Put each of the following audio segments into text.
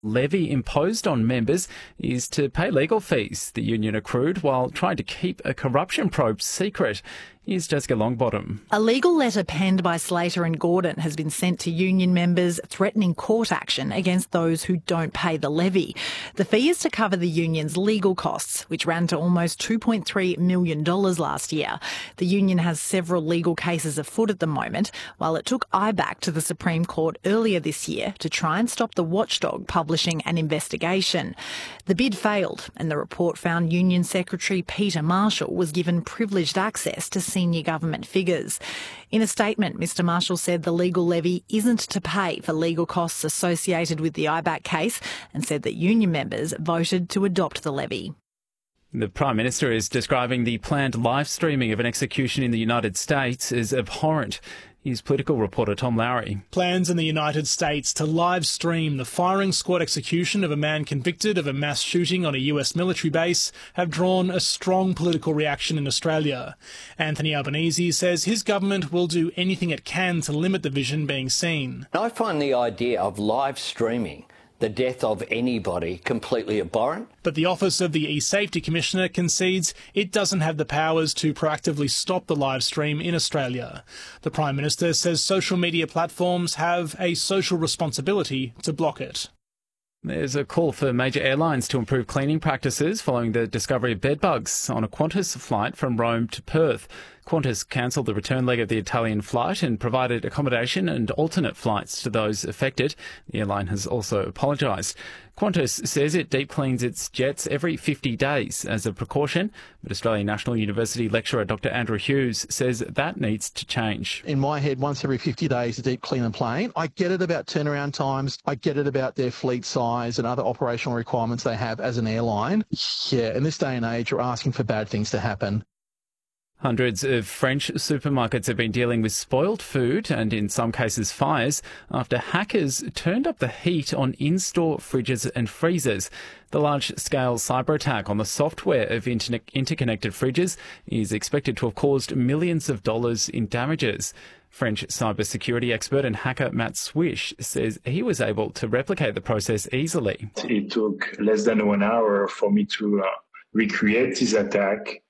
levy imposed on members is to pay legal fees the union accrued while trying to keep a corruption probe secret. Here's Jessica Longbottom. A legal letter penned by Slater and Gordon has been sent to union members threatening court action against those who don't pay the levy. The fee is to cover the union's legal costs, which ran to almost $2.3 million last year. The union has several legal cases afoot at the moment, while it took IBAC to the Supreme Court earlier this year to try and stop the watchdog publishing an investigation. The bid failed, and the report found Union Secretary Peter Marshall was given privileged access to senior government figures. In a statement, Mr Marshall said the legal levy isn't to pay for legal costs associated with the IBAC case and said that union members voted to adopt the levy. The Prime Minister is describing the planned live streaming of an execution in the United States as abhorrent. Here's political reporter Tom Lowry. Plans in the United States to live stream the firing squad execution of a man convicted of a mass shooting on a US military base have drawn a strong political reaction in Australia. Anthony Albanese says his government will do anything it can to limit the vision being seen. I find the idea of live streaming the death of anybody completely abhorrent. But the Office of the E-Safety Commissioner concedes it doesn't have the powers to proactively stop the live stream in Australia. The Prime Minister says social media platforms have a social responsibility to block it. There's a call for major airlines to improve cleaning practices following the discovery of bedbugs on a Qantas flight from Rome to Perth. Qantas cancelled the return leg of the Italian flight and provided accommodation and alternate flights to those affected. The airline has also apologised. Qantas says it deep cleans its jets every 50 days as a precaution, but Australian National University lecturer Dr Andrew Hughes says that needs to change. In my head, once every 50 days to deep clean a plane. I get it about turnaround times. I get it about their fleet size and other operational requirements they have as an airline. Yeah, in this day and age, you're asking for bad things to happen. Hundreds of French supermarkets have been dealing with spoiled food and, in some cases, fires after hackers turned up the heat on in-store fridges and freezers. The large-scale cyber attack on the software of interconnected fridges is expected to have caused millions of dollars in damages. French cybersecurity expert and hacker Matt Swish says he was able to replicate the process easily. It took less than 1 hour for me to recreate this attack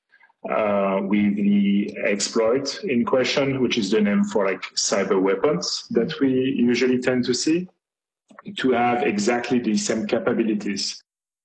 with the exploit in question, which is the name for cyber weapons that we usually tend to see, to have exactly the same capabilities.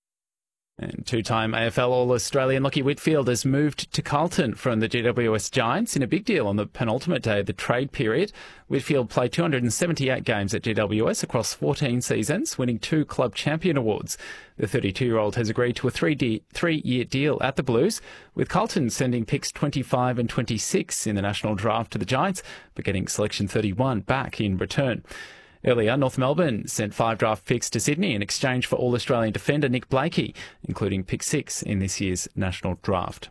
And two-time AFL All-Australian Lachie Whitfield has moved to Carlton from the GWS Giants in a big deal on the penultimate day of the trade period. Whitfield played 278 games at GWS across 14 seasons, winning 2 club champion awards. The 32-year-old has agreed to a three-year deal at the Blues, with Carlton sending picks 25 and 26 in the national draft to the Giants, but getting selection 31 back in return. Earlier, North Melbourne sent 5 draft picks to Sydney in exchange for All-Australian defender Nick Blakey, including pick 6 in this year's national draft.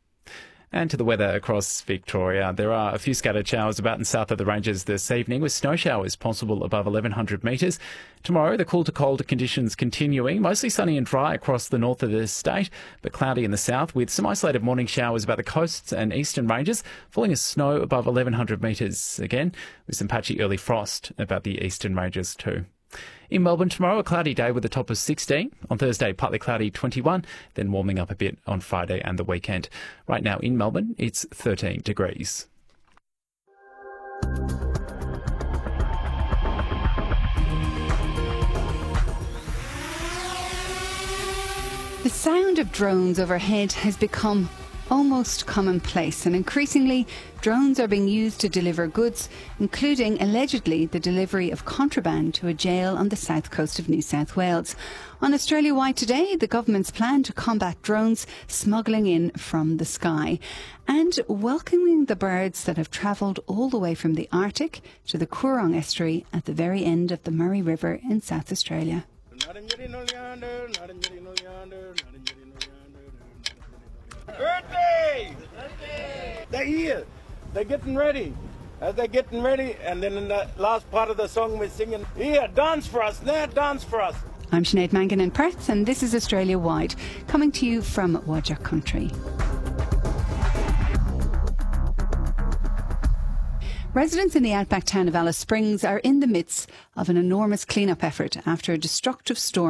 And to the weather across Victoria. There are a few scattered showers about and south of the ranges this evening, with snow showers possible above 1,100 metres. Tomorrow, the cool to cold conditions continuing, mostly sunny and dry across the north of the state, but cloudy in the south, with some isolated morning showers about the coasts and eastern ranges, falling as snow above 1,100 metres again, with some patchy early frost about the eastern ranges too. In Melbourne tomorrow, a cloudy day with a top of 16. On Thursday, partly cloudy 21, then warming up a bit on Friday and the weekend. Right now in Melbourne, it's 13 degrees. The sound of drones overhead has become almost commonplace, and increasingly drones are being used to deliver goods, including allegedly the delivery of contraband to a jail on the south coast of New South Wales. On Australia Wide today, the government's plan to combat drones smuggling in from the sky, and welcoming the birds that have travelled all the way from the Arctic to the Coorong estuary at the very end of the Murray River in South Australia. Birthday! They're here. They're getting ready. As they're getting ready, and then in the last part of the song we're singing, here, dance for us, now dance for us. I'm Sinead Mangan in Perth, and this is Australia Wide, coming to you from Whadjuk Country. Residents in the outback town of Alice Springs are in the midst of an enormous clean-up effort after a destructive storm